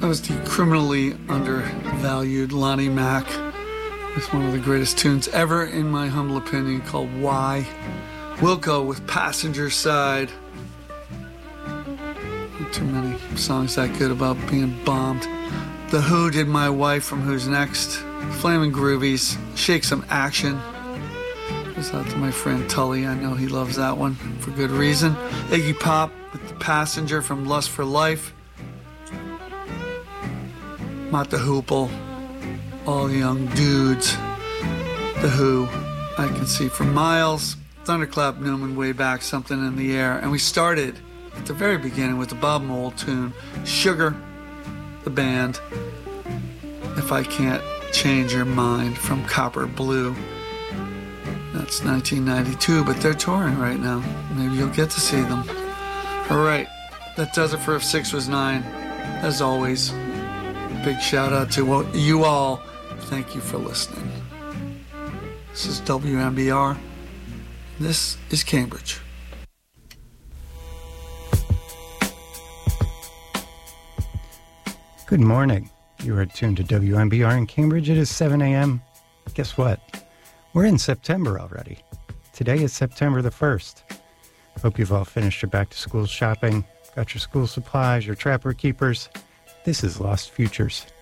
That was the criminally undervalued Lonnie Mack with one of the greatest tunes ever, in my humble opinion, called Why. Wilco with Passenger Side. Not too many songs that good about being bombed. The Who did My Wife from Who's Next. Flamin' Groovies, Shake Some Action. Goes out to my friend Tully. I know he loves that one for good reason. Iggy Pop with The Passenger from Lust for Life. Mott the Hoople, All Young Dudes, The Who, I Can See for Miles, Thunderclap Newman way back, Something in the Air. And we started at the very beginning with the Bob Mould tune, Sugar, the band, If I Can't Change Your Mind from Copper Blue. That's 1992, but they're touring right now. Maybe you'll get to see them. All right, that does it for If 6 Was 9. As always, big shout out to you all. Thank you for listening. This is WMBR. This is Cambridge. Good morning. You are tuned to WMBR in Cambridge. It is 7 a.m. Guess what? We're in September already. Today is September the 1st. Hope you've all finished your back-to-school shopping, got your school supplies, your Trapper Keepers. This is Lost Futures.